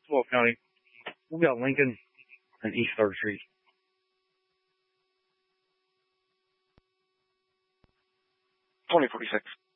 Swell County. We got Lincoln and East 3rd Street. 2046.